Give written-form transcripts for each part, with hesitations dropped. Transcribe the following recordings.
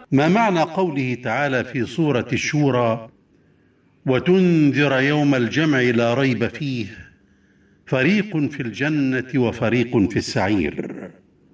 ما معنى قوله تعالى في سورة الشورى: وتنذر يوم الجمع لا ريب فيه فريق في الجنة وفريق في السعير؟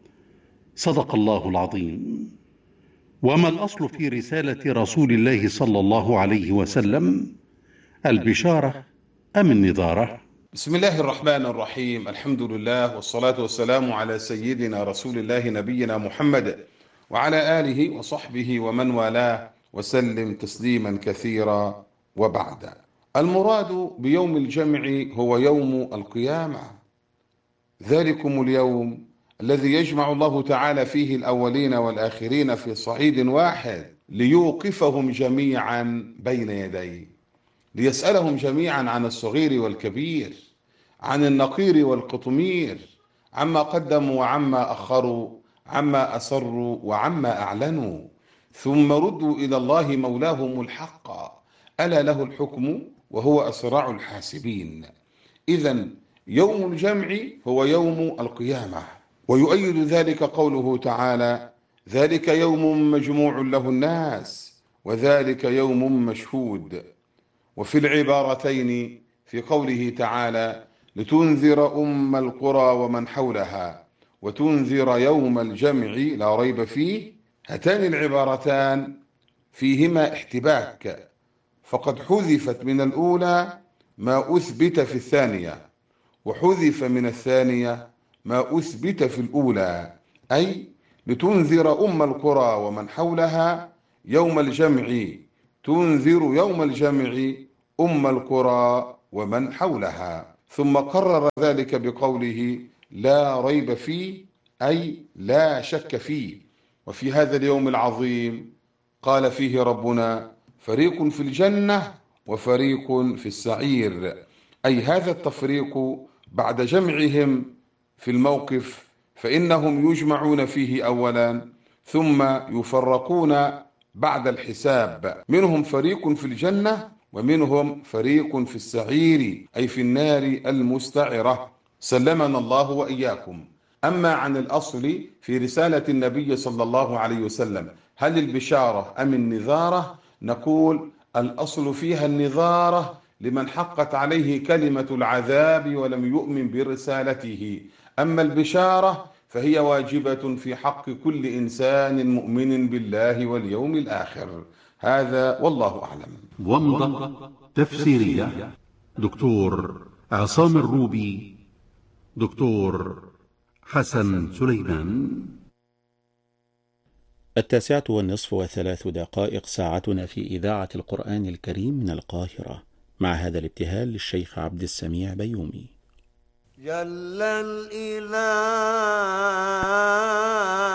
صدق الله العظيم. وما الأصل في رسالة رسول الله صلى الله عليه وسلم، البشارة أم النذارة؟ بسم الله الرحمن الرحيم. الحمد لله والصلاة والسلام على سيدنا رسول الله نبينا محمد وعلى آله وصحبه ومن والاه وسلم تسليما كثيرا. وبعد، المراد بيوم الجمع هو يوم القيامة، ذلكم اليوم الذي يجمع الله تعالى فيه الأولين والآخرين في صعيد واحد ليوقفهم جميعا بين يديه، ليسألهم جميعا عن الصغير والكبير، عن النقير والقطمير، عما قدموا وعما أخروا، عما أسروا وعما أعلنوا، ثم ردوا إلى الله مولاهم الحق، ألا له الحكم وهو أسرع الحاسبين. إذن يوم الجمع هو يوم القيامة، ويؤيد ذلك قوله تعالى: ذلك يوم مجموع له الناس وذلك يوم مشهود. وفي العبارتين في قوله تعالى: لتنذر أم القرى ومن حولها وتنذر يوم الجمع لا ريب فيه، هاتان العبارتان فيهما احتباك، فقد حذفت من الأولى ما أثبت في الثانية، وحذف من الثانية ما أثبت في الأولى، أي لتنذر أم القرى ومن حولها يوم الجمع، تنذر يوم الجمع أم القرى ومن حولها، ثم قرر ذلك بقوله لا ريب فيه، أي لا شك فيه. وفي هذا اليوم العظيم قال فيه ربنا: فريق في الجنة وفريق في السعير، أي هذا التفريق بعد جمعهم في الموقف، فإنهم يجمعون فيه أولا ثم يفرقون بعد الحساب، منهم فريق في الجنة ومنهم فريق في السعير، أي في النار المستعرة، سلمنا الله وإياكم. أما عن الأصل في رسالة النبي صلى الله عليه وسلم، هل البشارة أم النذارة؟ نقول الأصل فيها النذارة لمن حقت عليه كلمة العذاب ولم يؤمن برسالته، أما البشارة فهي واجبة في حق كل إنسان مؤمن بالله واليوم الآخر. هذا والله أعلم. ومضة تفسيرية، دكتور عصام الروبي، دكتور حسن سليمان. 9:03 ساعتنا في إذاعة القرآن الكريم من القاهرة، مع هذا الابتهال للشيخ عبد السميع بيومي. جل الإله